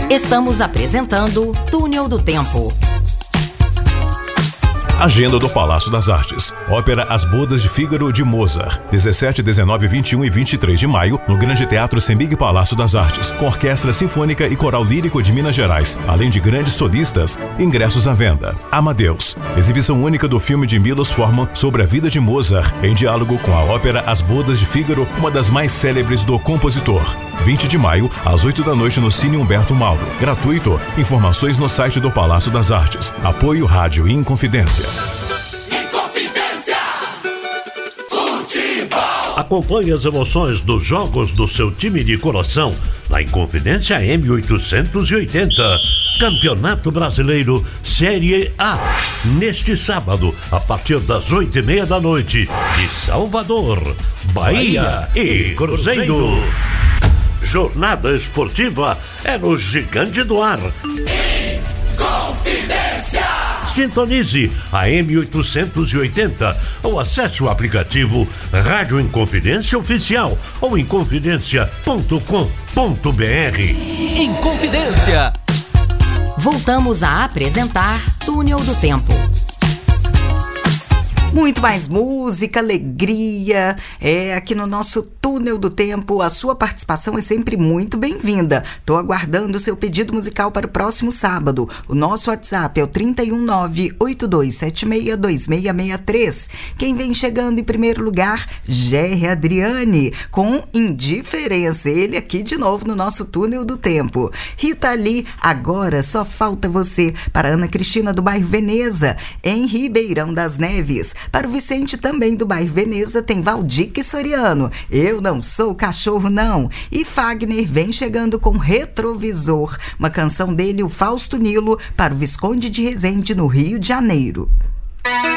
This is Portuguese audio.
Estamos apresentando Túnel do Tempo. Agenda do Palácio das Artes. Ópera As Bodas de Fígaro de Mozart. 17, 19, 21 e 23 de maio, no Grande Teatro Cemig Palácio das Artes, com Orquestra Sinfônica e Coral Lírico de Minas Gerais, além de grandes solistas. Ingressos à venda. Amadeus. Exibição única do filme de Milos Forman sobre a vida de Mozart, em diálogo com a ópera As Bodas de Fígaro, uma das mais célebres do compositor. 20 de maio, às 8 da noite, no Cine Humberto Mauro. Gratuito. Informações no site do Palácio das Artes. Apoio Rádio Inconfidência. Inconfidência Futebol. Acompanhe as emoções dos jogos do seu time de coração na Inconfidência M880. Campeonato Brasileiro Série A. Neste sábado, a partir das 8:30 da noite, de Salvador, Bahia e Cruzeiro. Jornada esportiva é no Gigante do Ar. Inconfidência. Sintonize a M880 ou acesse o aplicativo Rádio Inconfidência Oficial ou inconfidência.com.br. Inconfidência. Voltamos a apresentar Túnel do Tempo. Muito mais música, alegria, aqui no nosso Túnel do Tempo. A sua participação é sempre muito bem-vinda. Estou aguardando o seu pedido musical para o próximo sábado. O nosso WhatsApp é o 319-8276-2663. Quem vem chegando em primeiro lugar, Gerry Adriane, com Indiferença. Ele aqui de novo no nosso Túnel do Tempo. Rita Lee, Agora Só Falta Você, para Ana Cristina do bairro Veneza, em Ribeirão das Neves. Para o Vicente, também do bairro Veneza, tem Valdique Soriano, Eu Não Sou Cachorro Não. E Fagner vem chegando com Retrovisor, uma canção dele, o Fausto Nilo, para o Visconde de Resende, no Rio de Janeiro.